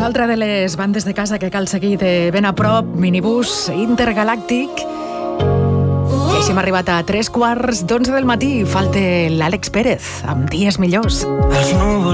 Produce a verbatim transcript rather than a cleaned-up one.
L'altra de les bandes de casa que cal seguir de ben a prop, Minibús Intergalàctic. I així hem arribat a tres quarts d'onze del matí. Falta l'Àlex Pérez, amb Dies Millors. Els núvols